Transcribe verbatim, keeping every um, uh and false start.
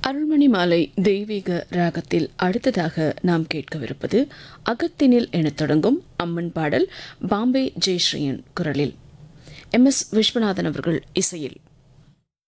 அருள்மணி மாலை தெய்வீக ராகத்தில் அடுத்ததாக நாம் கேட்கவிருப்பது அகத்தினில் எனத் தொடங்கும் அம்மன் பாடல் பாம்பே ஜெயஸ்ரீயின் குரலில் எம் எஸ் விஸ்வநாதன் அவர்கள் இசையில்.